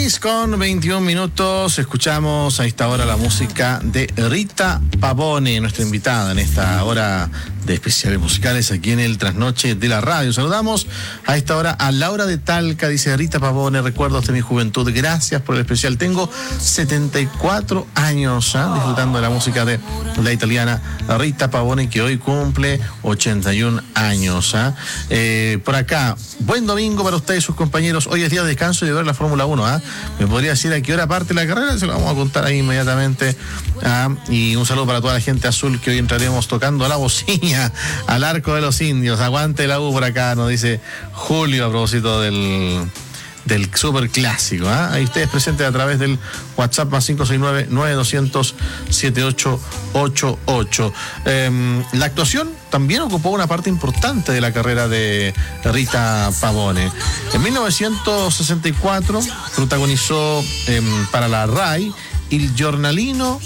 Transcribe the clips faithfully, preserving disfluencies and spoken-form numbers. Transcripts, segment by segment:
seis con veintiún minutos, escuchamos a esta hora la música de Rita Pavone, nuestra invitada en esta hora de especiales musicales aquí en el Trasnoche de la Radio. Saludamos a esta hora a Laura de Talca, dice Rita Pavone, recuerdos de mi juventud, gracias por el especial. Tengo setenta y cuatro años ¿eh? disfrutando de la música de la italiana Rita Pavone, que hoy cumple ochenta y un años. ¿eh? Eh, por acá, buen domingo para ustedes y sus compañeros. Hoy es día de descanso y de ver la Fórmula uno. ¿eh? Me podría decir a qué hora parte la carrera, se lo vamos a contar ahí inmediatamente. ¿eh? Y un saludo para toda la gente azul, que hoy entraremos tocando la bocina al Arco de los Indios. Aguante la U por acá, nos dice Julio a propósito del del super clásico. ¿eh? Ahí ustedes presentes a través del WhatsApp más cinco seis nueve, nueve dos cero cero, siete ocho ocho ocho. Eh, la actuación también ocupó una parte importante de la carrera de Rita Pavone. En mil novecientos sesenta y cuatro protagonizó eh, para la RAI Il giornalino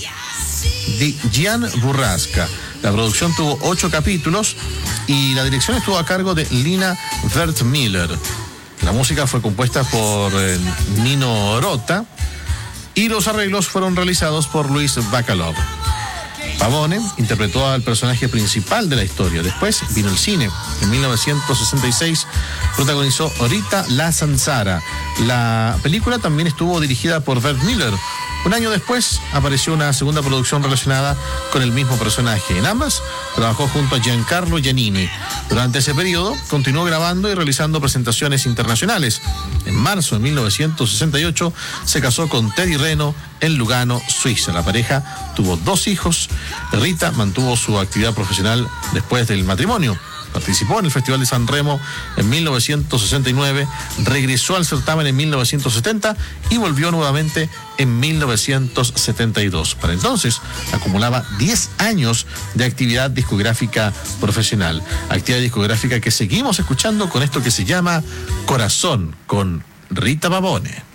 di Gian Burrasca. La producción tuvo ocho capítulos y la dirección estuvo a cargo de Lina Wertmüller. La música fue compuesta por eh, Nino Rota y los arreglos fueron realizados por Luis Bacalov. Pavone interpretó al personaje principal de la historia. Después vino el cine. En mil novecientos sesenta y seis protagonizó Rita la Zanzara. La película también estuvo dirigida por Wertmüller. Un año después apareció una segunda producción relacionada con el mismo personaje. En ambas trabajó junto a Giancarlo Giannini. Durante ese periodo continuó grabando y realizando presentaciones internacionales. En marzo de mil novecientos sesenta y ocho se casó con Teddy Reno en Lugano, Suiza. La pareja tuvo dos hijos. Rita mantuvo su actividad profesional después del matrimonio. Participó en el Festival de San Remo en mil novecientos sesenta y nueve, regresó al certamen en mil novecientos setenta y volvió nuevamente en mil novecientos setenta y dos. Para entonces acumulaba diez años de actividad discográfica profesional. Actividad discográfica que seguimos escuchando con esto que se llama Corazón, con Rita Pavone.